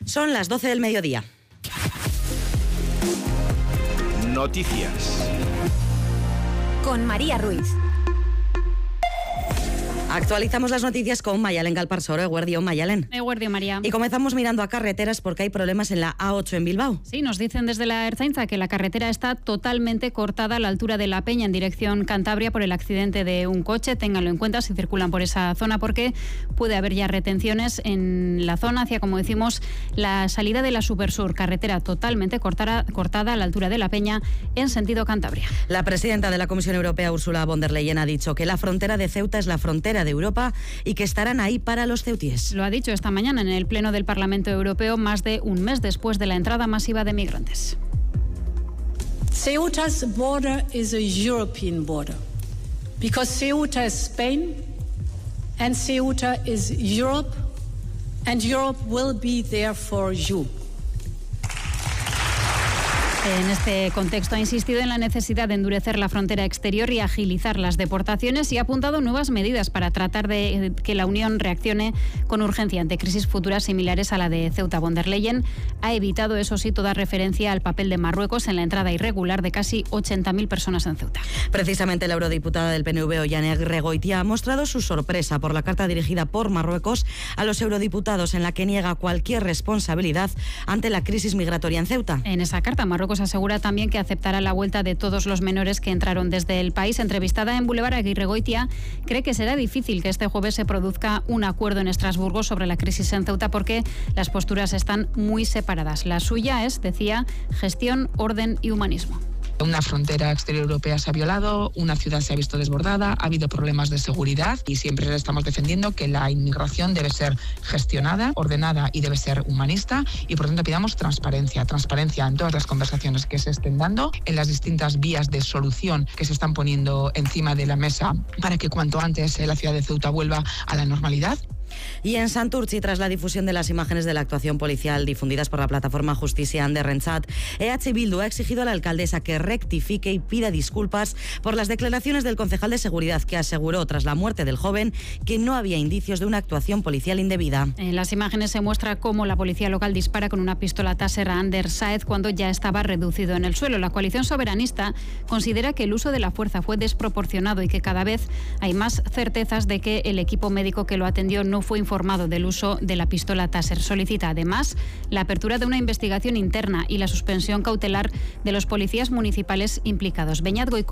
Son las 12 del mediodía. Noticias. Con María Ruiz. Actualizamos las noticias con Mayalen Galparsoro. Eguerdio, Mayalen. Eguerdio, María. Y comenzamos mirando a carreteras porque hay problemas en la A8 en Bilbao. Sí, nos dicen desde la Ertzaintza que la carretera está totalmente cortada a la altura de La Peña en dirección Cantabria por el accidente de un coche. Ténganlo en cuenta si circulan por esa zona porque puede haber ya retenciones en la zona hacia, como decimos, la salida de la Supersur. Carretera totalmente cortada a la altura de La Peña en sentido Cantabria. La presidenta de la Comisión Europea, Ursula von der Leyen, ha dicho que la frontera de Ceuta es la frontera de Europa y que estarán ahí para los ceutíes. Lo ha dicho esta mañana en el Pleno del Parlamento Europeo, más de un mes después de la entrada masiva de migrantes. Ceuta's border is a European border because Ceuta is Spain and Ceuta is Europe and Europe will be there for you. En este contexto ha insistido en la necesidad de endurecer la frontera exterior y agilizar las deportaciones y ha apuntado nuevas medidas para tratar de que la Unión reaccione con urgencia ante crisis futuras similares a la de Ceuta. Von der Leyen ha evitado, eso sí, toda referencia al papel de Marruecos en la entrada irregular de casi 80.000 personas en Ceuta. Precisamente la eurodiputada del PNV, Oihane Regoitia, ha mostrado su sorpresa por la carta dirigida por Marruecos a los eurodiputados en la que niega cualquier responsabilidad ante la crisis migratoria en Ceuta. En esa carta, Marruecos asegura también que aceptará la vuelta de todos los menores que entraron desde el país. Entrevistada en Boulevard, Aguirregoitia cree que será difícil que este jueves se produzca un acuerdo en Estrasburgo sobre la crisis en Ceuta porque las posturas están muy separadas. La suya es, decía, gestión, orden y humanismo. Una frontera exterior europea se ha violado, una ciudad se ha visto desbordada, ha habido problemas de seguridad y siempre estamos defendiendo que la inmigración debe ser gestionada, ordenada y debe ser humanista y por tanto pidamos transparencia en todas las conversaciones que se estén dando, en las distintas vías de solución que se están poniendo encima de la mesa para que cuanto antes la ciudad de Ceuta vuelva a la normalidad. Y en Santurtzi, tras la difusión de las imágenes de la actuación policial difundidas por la plataforma Justizia Anderrentzat, EH Bildu ha exigido a la alcaldesa que rectifique y pida disculpas por las declaraciones del concejal de seguridad que aseguró tras la muerte del joven que no había indicios de una actuación policial indebida. En las imágenes se muestra cómo la policía local dispara con una pistola Taser a Ander Saez cuando ya estaba reducido en el suelo. La coalición soberanista considera que el uso de la fuerza fue desproporcionado y que cada vez hay más certezas de que el equipo médico que lo atendió no fue informado del uso de la pistola Taser. Solicita además la apertura de una investigación interna y la suspensión cautelar de los policías municipales implicados. Beñat Goico